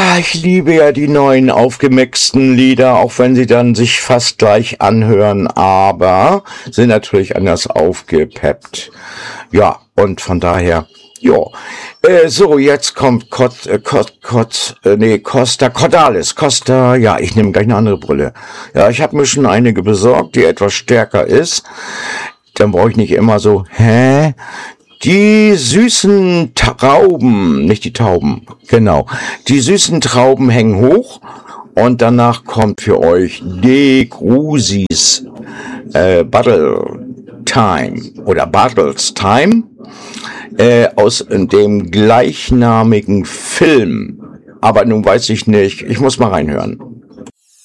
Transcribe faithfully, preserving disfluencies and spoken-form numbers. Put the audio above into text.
Ich liebe ja die neuen aufgemixten Lieder, auch wenn sie dann sich fast gleich anhören, aber sind natürlich anders aufgepeppt. Ja, und von daher, ja. Äh, so, jetzt kommt Kot, äh, Kot, Kot, äh, nee, Costa Cordalis. Costa, ja, ich nehme gleich eine andere Brille. Ja, ich habe mir schon einige besorgt, die etwas stärker ist. Dann brauche ich nicht immer so, hä? Die süßen Trauben, nicht die Tauben, genau. Die süßen Trauben hängen hoch und danach kommt für euch De Grusis äh, Battle Time oder Battles Time äh, aus dem gleichnamigen Film. Aber nun weiß ich nicht, ich muss mal reinhören.